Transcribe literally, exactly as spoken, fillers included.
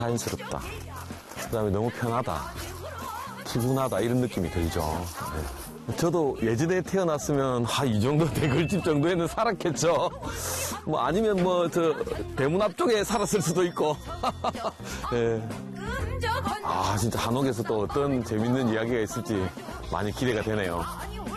자연스럽다. 그 다음에 너무 편하다. 푸근하다. 이런 느낌이 들죠. 네. 저도 예전에 태어났으면 아, 이 정도 대글집 정도에는 살았겠죠. 뭐 아니면 뭐 저 대문 앞쪽에 살았을 수도 있고. 네. 아 진짜 한옥에서 또 어떤 재밌는 이야기가 있을지 많이 기대가 되네요.